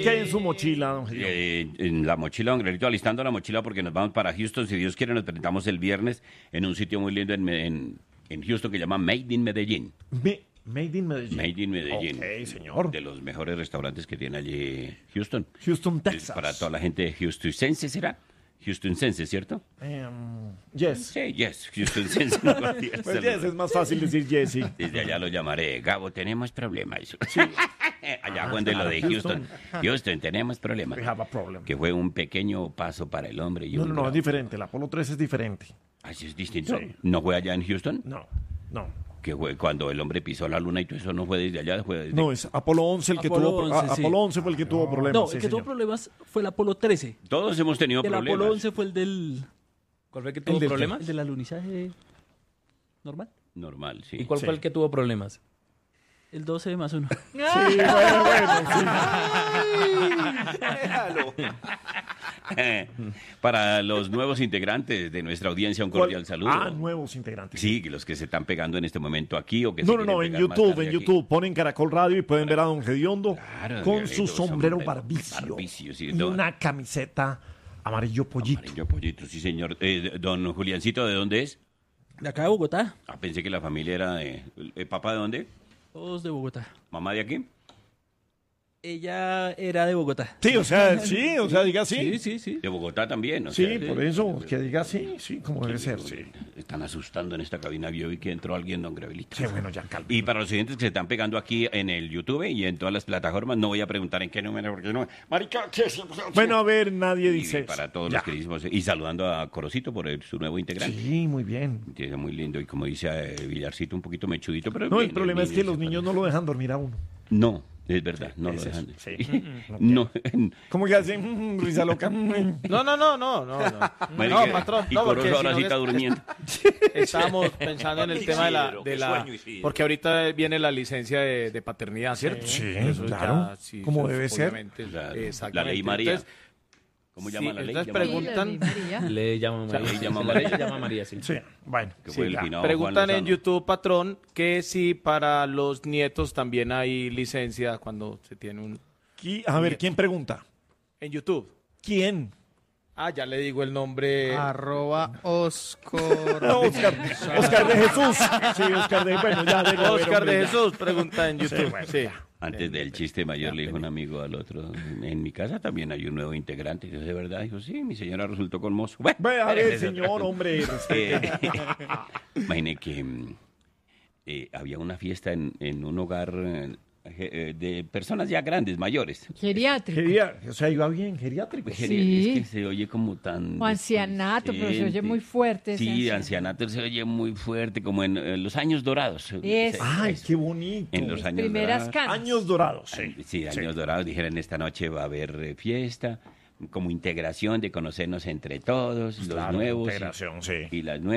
¿Qué hay en su mochila, don Gilio? En la mochila, don Grelito, alistando la mochila porque nos vamos para Houston. Si Dios quiere, nos presentamos el viernes en un sitio muy lindo en Houston que se llama Made in Medellín. Made in Medellín. Made in Medellín. Ok, señor. De los mejores restaurantes que tiene allí Houston. Houston, Es Texas. para toda la gente houstoncense, ¿será? Houstoncense, ¿cierto? Yes. Sí, yes, houstoncense. No, Pues yes, es más fácil decir yes, sí. Desde allá lo llamaré. Gabo, tenemos problemas. Allá cuando lo de Houston. Houston, tenemos problemas. We have a problem. Que fue un pequeño paso para el hombre. Y No, un no, no, es gran- diferente. El Apolo 13 es diferente. Ah, ¿sí es distinto? Sí. ¿No fue allá en Houston? No, no. Que fue cuando el hombre pisó la luna y todo eso no fue desde allá, fue desde... No, es Apolo 11 el que Apolo tuvo... 11, sí. Apolo 11 fue el que tuvo problemas. No, sí, el que tuvo señor. problemas fue el Apolo 13. Todos hemos tenido El problemas. Apolo 11 fue el del... ¿Cuál fue el que ¿El tuvo del qué? problemas? El del alunizaje normal. Normal, sí. ¿Y cuál Sí. fue el que tuvo problemas? El 12 más 1. Sí, bueno, sí. Para los nuevos integrantes de nuestra audiencia, un cordial saludo. Nuevos integrantes. Sí, los que se están pegando en este momento aquí o que se No, quieren en pegar más YouTube, tarde en aquí. YouTube. Ponen Caracol Radio y pueden ver a don Gediondo Claro, con Miguelito, su sombrero barbicio. barbicio, sí, y don- una camiseta amarillo pollito. Amarillo pollito, sí, señor. Don Juliancito, ¿de dónde es? De acá de Bogotá. Ah, pensé que la familia era de... ¿Papá de dónde? Todos de Bogotá. ¿Mamá de aquí? Ella era de Bogotá. Sí, o sea, diga sí. Sí. De Bogotá también, o Sí, sea, por eso, que diga sí, como debe ser, sí. Están asustando en esta cabina. Yo vi que entró alguien, don Grevelito. Sí, bueno, ya calma. Y para los siguientes que se están pegando aquí en el YouTube y en todas las plataformas, no voy a preguntar en qué número, porque no... Marica, ¿qué es? Bueno, a ver, nadie Y dice para eso. todos Ya. los queridísimos. Y saludando a Corocito por su nuevo integrante. Sí, muy bien. Tiene muy lindo. Y como dice Villarcito, un poquito mechudito, pero... No, el bien, problema es que los se niños parece. no lo dejan dormir a uno. No, es verdad, no lo es eso, dejan. sí. No. ¿Cómo que hacen? Risa loca. No. Marica, No, patrón, y no, Corozo porque ahora si sí no está durmiendo. estábamos pensando en el tema de la... Qué sueño, Isidro. Porque ahorita viene la licencia de paternidad, ¿cierto? Sí, Eso claro. sí, Como eso debe ser. obviamente, La exactamente. ley María. Entonces, ¿Cómo sí, llama la ley? entonces Llama- preguntan- María. Le llama María. Le llama La María. ley llama María, sí. Sí, bueno. Que fue el ya. finado Preguntan Juan en Lozano. YouTube, patrón, que si para los nietos también hay licencia cuando se tiene un... A ver, ¿quién pregunta? En YouTube. ¿Quién? Ah, ya le digo el nombre. Oscar. No, Oscar de Jesús. Sí, Oscar de... Bueno, ya. Oscar de Jesús pregunta en YouTube. bueno, Sí. Antes del chiste mayor le dijo un amigo al otro, en mi casa también hay un nuevo integrante. Y yo, ¿de verdad? Dijo, sí, mi señora resultó con mozo. Bueno, Ve, a ver, espérese. señor, hombre. respete. Imagine que había una fiesta en un hogar de personas ya grandes, mayores. Geriátrico. O sea, iba bien, geriátrico. Sí. Es que se oye como tan... O ancianato, pero se oye muy fuerte ese Sí, ancianato. ancianato se oye muy fuerte, como en los años dorados. Es. Ay, qué bonito. En los años Primeras dorados. canas. Años dorados, sí. Sí, años dorados. Dijeron, esta noche va a haber fiesta, como integración de conocernos entre todos, los Claro, nuevos integración, sí. y las nuevas.